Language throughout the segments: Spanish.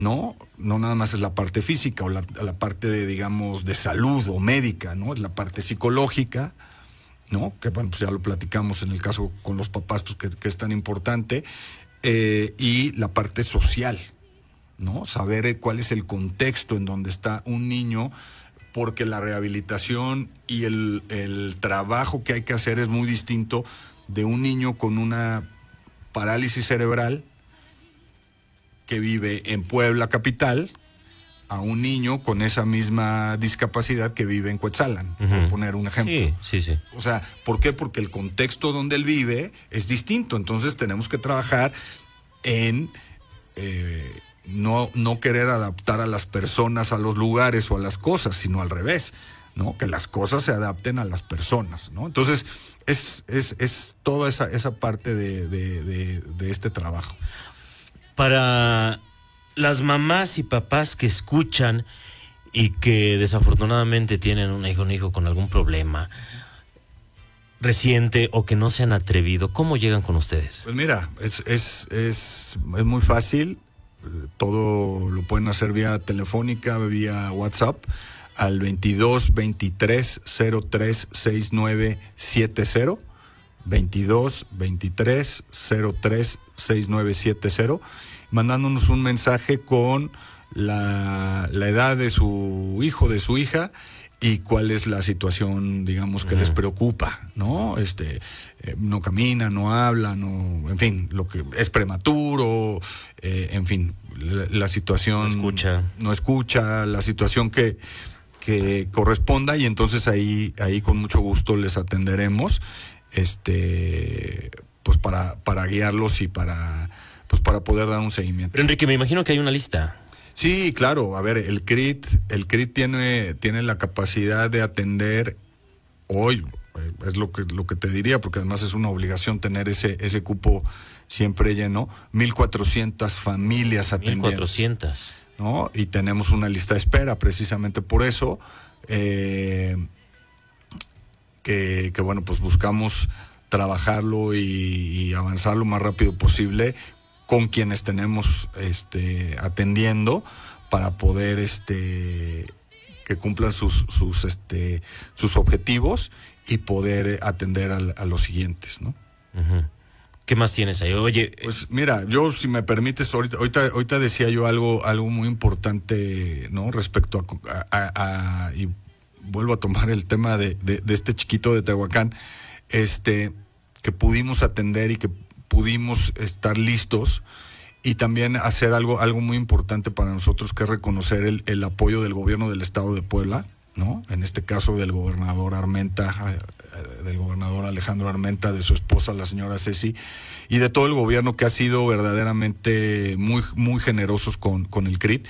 ¿no? No nada más es la parte física o la parte de, digamos, de salud o médica, ¿no? Es la parte psicológica, ¿no? Que bueno, pues ya lo platicamos en el caso con los papás, pues que es tan importante, y la parte social, ¿no? Saber cuál es el contexto en donde está un niño, porque la rehabilitación y el trabajo que hay que hacer es muy distinto de un niño con una parálisis cerebral que vive en Puebla capital a un niño con esa misma discapacidad que vive en Cuetzalan, por poner un ejemplo. Sí. O sea, ¿por qué? Porque el contexto donde él vive es distinto, entonces tenemos que trabajar en no querer adaptar a las personas a los lugares o a las cosas, sino al revés, ¿no? Que las cosas se adapten a las personas, ¿no? Entonces, es toda esa parte de este trabajo. Para las mamás y papás que escuchan y que desafortunadamente tienen un hijo con algún problema reciente o que no se han atrevido, ¿cómo llegan con ustedes? Pues mira, es muy fácil, todo lo pueden hacer vía telefónica, vía WhatsApp, al 22 23 03 69 70, 22 23 03 69 70, mandándonos un mensaje con la edad de su hijo, de su hija, y cuál es la situación, digamos, que les preocupa, ¿no? No camina, no habla, en fin, lo que es prematuro, en fin, la situación no escucha, la situación que corresponda, y entonces ahí con mucho gusto les atenderemos, pues para guiarlos y para poder dar un seguimiento. Pero Enrique, me imagino que hay una lista. Sí, claro. A ver, el CRIT tiene la capacidad de atender hoy, es lo que te diría, porque además es una obligación tener ese cupo siempre lleno, 1,400 familias atendiendo. 1,400. ¿No? Y tenemos una lista de espera precisamente por eso, que bueno, pues buscamos trabajarlo y avanzar lo más rápido posible con quienes tenemos atendiendo, para poder que cumplan sus objetivos y poder atender a los siguientes, ¿no? Uh-huh. ¿Qué más tienes ahí? Oye, pues mira, yo, si me permites, ahorita decía yo algo muy importante, ¿no? Respecto a y vuelvo a tomar el tema de este chiquito de Tehuacán, que pudimos atender y que pudimos estar listos, y también hacer algo muy importante para nosotros, que es reconocer el apoyo del gobierno del estado de Puebla, ¿no? En este caso del gobernador Alejandro Armenta, de su esposa, la señora Ceci, y de todo el gobierno, que ha sido verdaderamente muy, muy generosos con el CRIT.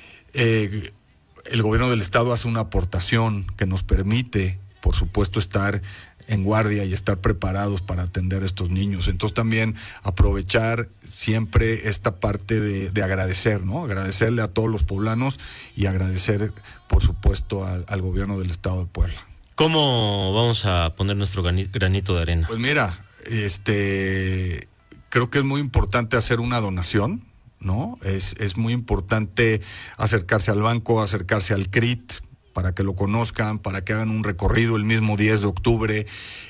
El gobierno del estado hace una aportación que nos permite, por supuesto, estar en guardia y estar preparados para atender a estos niños. Entonces también aprovechar siempre esta parte de agradecer, ¿no? Agradecerle a todos los poblanos y agradecer, por supuesto, al gobierno del estado de Puebla. ¿Cómo vamos a poner nuestro granito de arena? Pues mira, creo que es muy importante hacer una donación, ¿no? Es muy importante acercarse al banco, acercarse al CRIT, para que lo conozcan, para que hagan un recorrido el mismo 10 de octubre.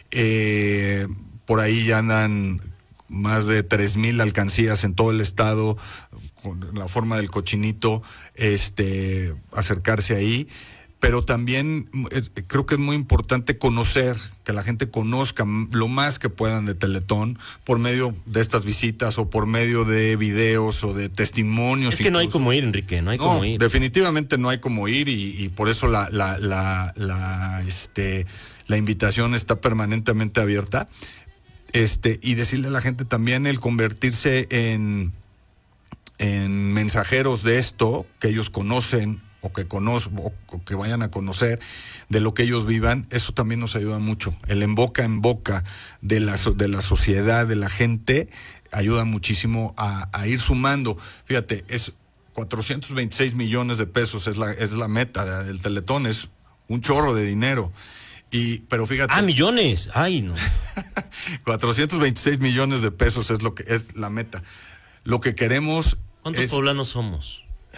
Por ahí ya andan más de 3,000 alcancías en todo el estado, con la forma del cochinito, acercarse ahí. Pero también creo que es muy importante conocer, que la gente conozca lo más que puedan de Teletón, por medio de estas visitas o por medio de videos o de testimonios. Es que no hay como ir, Enrique, no hay como ir. Definitivamente no hay como ir, y por eso la invitación está permanentemente abierta. Y decirle a la gente también el convertirse en mensajeros de esto, que ellos conocen, o que vayan a conocer de lo que ellos vivan. Eso también nos ayuda mucho. El en boca de la sociedad, de la gente, ayuda muchísimo a ir sumando. Fíjate, es 426 millones de pesos es la meta del Teletón, es un chorro de dinero. Pero fíjate. Millones. Ay, no. 426 millones de pesos es lo que es la meta. Lo que queremos. ¿Cuántos poblanos somos?